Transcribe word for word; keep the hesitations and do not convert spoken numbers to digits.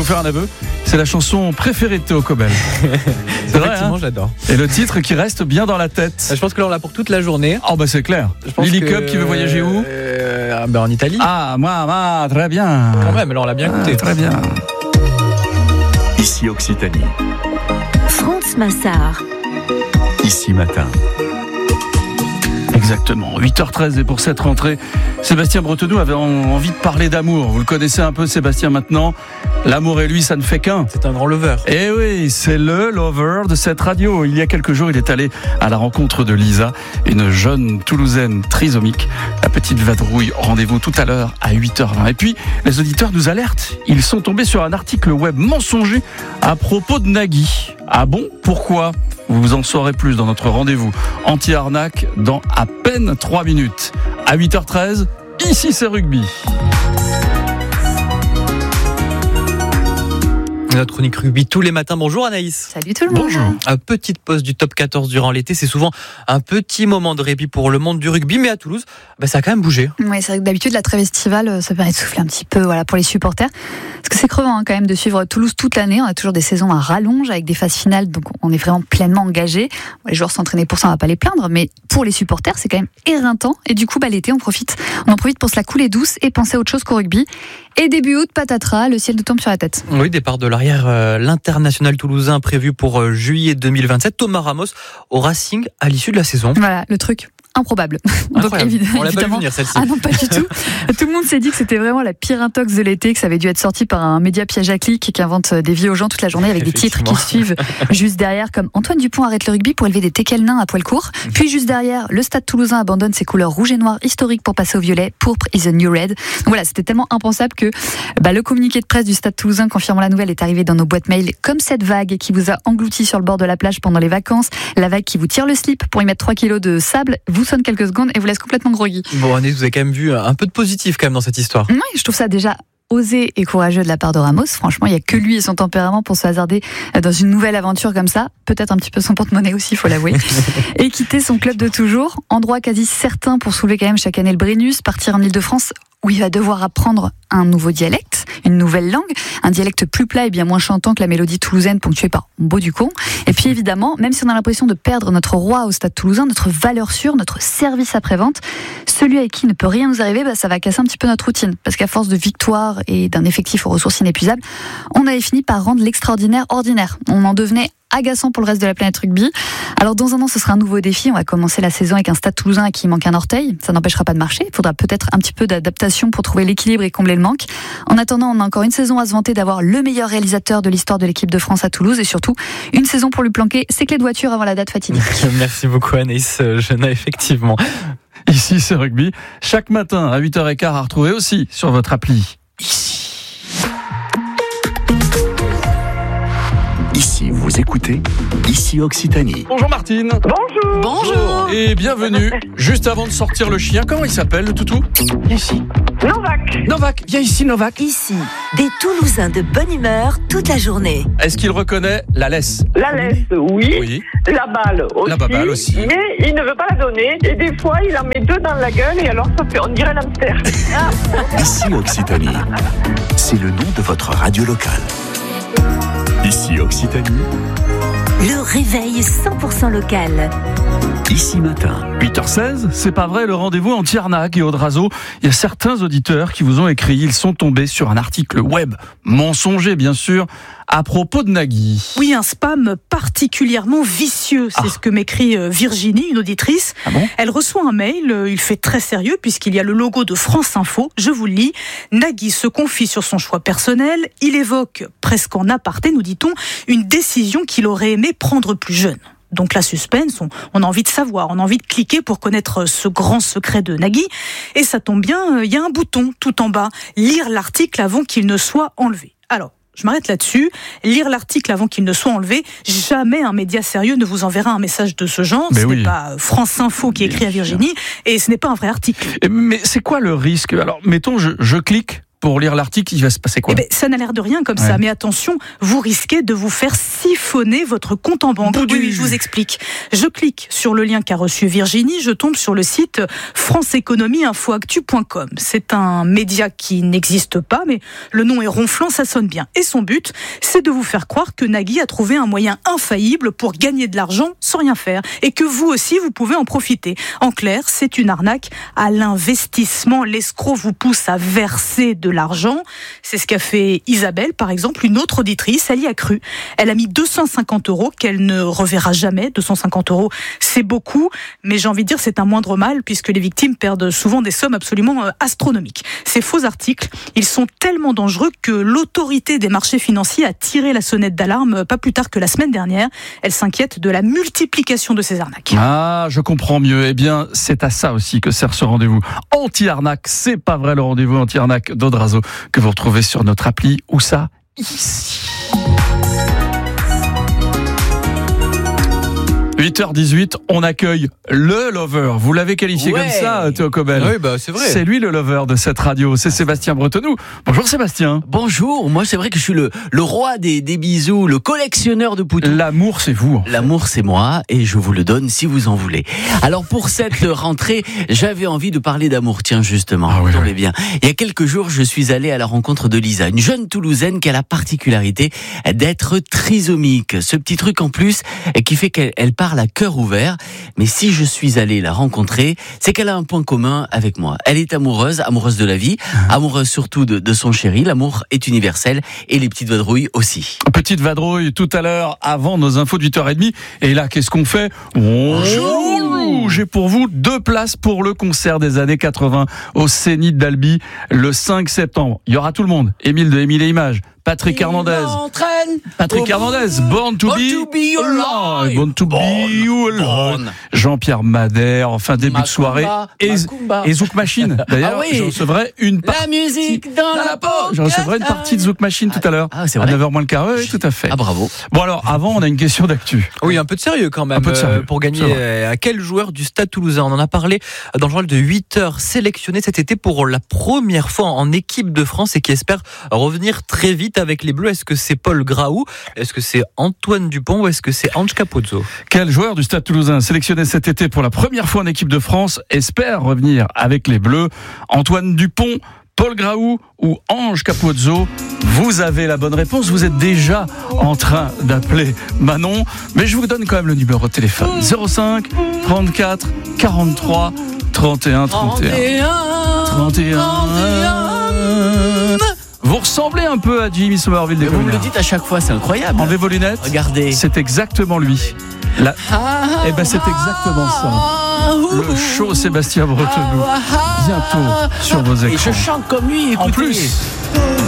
faire un aveu. C'est la chanson préférée de Théo Cobel. C'est vrai, Effectivement, hein, j'adore. et le titre qui reste bien dans la tête. Je pense que là, on l'a pour toute la journée. Oh bah c'est clair. Lily que... Cup qui veut voyager où euh, ben En Italie. Ah, moi, moi, très bien. Quand même, alors on l'a bien écouté. Ah, très bien. Ici Occitanie. France Massard. Ici Matin. Exactement, huit heures treize et pour cette rentrée, Sébastien Bretenou avait envie de parler d'amour. Vous le connaissez un peu, Sébastien, maintenant. L'amour et lui, ça ne fait qu'un. C'est un grand lover. Eh oui, c'est le lover de cette radio. Il y a quelques jours, il est allé à la rencontre de Lisa, une jeune Toulousaine trisomique. La petite vadrouille, rendez-vous tout à l'heure à huit heures vingt. Et puis, les auditeurs nous alertent. Ils sont tombés sur un article web mensonger à propos de Nagui. Ah bon? Pourquoi? Vous en saurez plus dans notre rendez-vous anti-arnaque dans à peine trois minutes. À huit heures treize, ici c'est rugby. Notre chronique rugby tous les matins. Bonjour Anaïs. Salut tout le monde. Bonjour. Un petite pause du top quatorze durant l'été, c'est souvent un petit moment de répit pour le monde du rugby, mais à Toulouse, bah, ça a quand même bougé. Oui, c'est vrai que d'habitude, la trêve estivale, ça permet de souffler un petit peu, voilà, pour les supporters. Parce que c'est crevant, hein, quand même, de suivre Toulouse toute l'année. On a toujours des saisons à rallonge avec des phases finales, donc on est vraiment pleinement engagés. Les joueurs s'entraînaient pour ça, on va pas les plaindre, mais pour les supporters, c'est quand même éreintant. Et du coup, bah, l'été, on profite, on en profite pour se la couler douce et penser à autre chose qu'au rugby. Et début août, patatras, le ciel nous tombe sur la tête. Oui, départ de l'arrière, euh, l'international toulousain prévu pour euh, juillet deux mille vingt-sept. Thomas Ramos au Racing à l'issue de la saison. Voilà, le truc improbable. Donc, évi- On l'a pas vu évidemment. venir celle-ci. Ah non, pas du tout. Tout le monde s'est dit que c'était vraiment la pire intox de l'été, que ça avait dû être sorti par un média piège à clic qui invente des vies aux gens toute la journée avec des titres qui suivent juste derrière, comme Antoine Dupont arrête le rugby pour élever des teckels nains à poil court. Puis juste derrière, le Stade Toulousain abandonne ses couleurs rouge et noir historiques pour passer au violet. Pourpre is the new red. Donc voilà, c'était tellement impensable que bah, le communiqué de presse du Stade Toulousain confirmant la nouvelle est arrivé dans nos boîtes mail comme cette vague qui vous a englouti sur le bord de la plage pendant les vacances, la vague qui vous tire le slip pour y mettre trois kilos de sable, vous sonne quelques secondes et vous laisse complètement groggy. Bon, Anaïs, vous avez quand même vu un peu de positif quand même dans cette histoire. Oui, je trouve ça déjà osé et courageux de la part de Ramos. Franchement, il n'y a que lui et son tempérament pour se hasarder dans une nouvelle aventure comme ça. Peut-être un petit peu son porte-monnaie aussi, il faut l'avouer. Et quitter son club de toujours, endroit quasi certain pour soulever quand même chaque année le Brennus, partir en Ile-de-France où il va devoir apprendre un nouveau dialecte, une nouvelle langue, un dialecte plus plat et bien moins chantant que la mélodie toulousaine ponctuée par Beau du Con. Et puis évidemment, même si on a l'impression de perdre notre roi au Stade Toulousain, notre valeur sûre, notre service après-vente, celui avec qui ne peut rien nous arriver, bah, ça va casser un petit peu notre routine. Parce qu'à force de victoires et d'un effectif aux ressources inépuisables, on avait fini par rendre l'extraordinaire ordinaire. On en devenait agaçant pour le reste de la planète rugby. Alors dans un an, ce sera un nouveau défi. On va commencer la saison avec un Stade Toulousain qui manque un orteil. Ça n'empêchera pas de marcher. Il faudra peut-être un petit peu d'adaptation pour trouver l'équilibre et combler le manque. En attendant, on a encore une saison à se vanter d'avoir le meilleur réalisateur de l'histoire de l'équipe de France à Toulouse et surtout une saison pour lui planquer ses clés de voiture avant la date fatidique. Merci beaucoup Anaïs Genat, effectivement. Ici c'est rugby, chaque matin à huit heures quinze à retrouver aussi sur votre appli. Ici. Ici, vous écoutez Ici Occitanie. Bonjour Martine. Bonjour. Bonjour. Et bienvenue. Juste avant de sortir le chien, comment il s'appelle le toutou? Viens ici. Novak. Novak, viens ici Novak. Ici, des Toulousains de bonne humeur toute la journée. Est-ce qu'il reconnaît la laisse? La laisse, oui. Oui. La balle aussi. La baballe aussi. Mais il ne veut pas la donner. Et des fois, il en met deux dans la gueule et alors ça fait, on dirait l'hamster. Ici Occitanie. C'est le nom de votre radio locale. Ici Occitanie. Le réveil cent pour cent local. Ici Matin. huit heures seize, c'est pas vrai, le rendez-vous anti-arnaque et Audrazo. Il y a certains auditeurs qui vous ont écrit, ils sont tombés sur un article web, mensonger bien sûr, à propos de Nagui. Oui, un spam particulièrement vicieux, c'est Ah. ce que m'écrit Virginie, une auditrice. Ah bon? Elle reçoit un mail, il fait très sérieux puisqu'il y a le logo de France Info. Je vous le lis. Nagui se confie sur son choix personnel. Il évoque, presque en aparté, nous dit-on, une décision qu'il aurait aimé prendre plus jeune. Donc la suspense, on, on a envie de savoir, on a envie de cliquer pour connaître ce grand secret de Nagui. Et ça tombe bien, il y a un bouton tout en bas, lire l'article avant qu'il ne soit enlevé. Alors, je m'arrête là-dessus. Lire l'article avant qu'il ne soit enlevé. Jamais un média sérieux ne vous enverra un message de ce genre. Mais ce oui. n'est pas France Info qui écrit à Virginie et ce n'est pas un vrai article. Et- Mais c'est quoi le risque? Alors, mettons, je, je clique pour lire l'article, il va se passer quoi? Eh ben, ça n'a l'air de rien comme Ouais. ça, mais attention, vous risquez de vous faire siphonner votre compte en banque. Boudu. Oui, je vous explique. Je clique sur le lien qu'a reçu Virginie, je tombe sur le site france économie info actu point com. C'est un média qui n'existe pas, mais le nom est ronflant, ça sonne bien. Et son but, c'est de vous faire croire que Nagui a trouvé un moyen infaillible pour gagner de l'argent sans rien faire, et que vous aussi, vous pouvez en profiter. En clair, c'est une arnaque à l'investissement. L'escroc vous pousse à verser de l'argent. C'est ce qu'a fait Isabelle, par exemple, une autre auditrice. Elle y a cru. Elle a mis deux cent cinquante euros qu'elle ne reverra jamais. deux cent cinquante euros, c'est beaucoup, mais j'ai envie de dire c'est un moindre mal puisque les victimes perdent souvent des sommes absolument astronomiques. Ces faux articles, ils sont tellement dangereux que l'autorité des marchés financiers a tiré la sonnette d'alarme pas plus tard que la semaine dernière. Elle s'inquiète de la multiplication de ces arnaques. Ah, je comprends mieux. Eh bien, c'est à ça aussi que sert ce rendez-vous anti-arnaque. C'est pas vrai, le rendez-vous anti-arnaque d'Audrazo que vous retrouvez sur notre appli. Où ça? Ici. huit heures dix-huit, on accueille le lover. Vous l'avez qualifié Ouais. comme ça, Théo Cobel. Oui, bah, c'est vrai. C'est lui le lover de cette radio. C'est Sébastien Bretonneau. Bonjour Sébastien. Bonjour, moi c'est vrai que je suis le, le roi des, des bisous, le collectionneur de poutous. L'amour, c'est vous. L'amour c'est moi et je vous le donne si vous en voulez. Alors pour cette rentrée, j'avais envie de parler d'amour, tiens justement, Ah oui, tombez oui. bien. Il y a quelques jours, je suis allé à la rencontre de Lisa, une jeune Toulousaine qui a la particularité d'être trisomique. Ce petit truc en plus qui fait qu'elle elle parle à cœur ouvert. Mais si je suis allé la rencontrer, c'est qu'elle a un point commun avec moi. Elle est amoureuse, amoureuse de la vie, amoureuse surtout de, de son chéri. L'amour est universel et les petites vadrouilles aussi. Petite vadrouille tout à l'heure avant nos infos de huit heures trente. Et là, qu'est-ce qu'on fait? On joue. J'ai pour vous deux places pour le concert des années quatre-vingts au Zénith d'Albi le cinq septembre. Il y aura tout le monde. Émile de Émile et Images. Patrick Hernandez. Patrick Hernandez, Born to Born be, to be alive. Born to be Born. alone. Jean-Pierre Madère, enfin début de soirée. Et, Macumba. et Zouk Machine. D'ailleurs, Ah oui. je recevrai une partie. La musique dans la peau. Je recevrai une partie de Zouk Machine tout à l'heure. Ah, c'est à vrai. neuf heures moins le quart. Oui, tout à fait. Ah bravo. Bon alors, avant, on a une question d'actu. Oui, un peu de sérieux quand même. Un peu de sérieux, euh, pour gagner c'est vrai. euh, à quel joueur du Stade Toulousain? On en a parlé dans le journal de huit heures, sélectionné cet été pour la première fois en équipe de France et qui espère revenir très vite avec les Bleus. Est-ce que c'est Paul Graou? Est-ce que c'est Antoine Dupont ou est-ce que c'est Ange Capozzo? Quel joueur du Stade Toulousain sélectionné cet été pour la première fois en équipe de France espère revenir avec les Bleus? Antoine Dupont, Paul Graou ou Ange Capozzo? Vous avez la bonne réponse. Vous êtes déjà en train d'appeler Manon. Mais je vous donne quand même le numéro de téléphone. zéro cinq trente-quatre quarante-trois trente et un trente et un. trente et un. Vous ressemblez un peu à Jimmy Somerville des Vous me le Communards. dites à chaque fois, c'est incroyable. Enlevez vos lunettes. Regardez. C'est exactement lui. La... Eh ben c'est exactement ça. Le show Sébastien Bretonneau. Bientôt sur vos Et écrans. je chante comme lui, En écoutez. plus.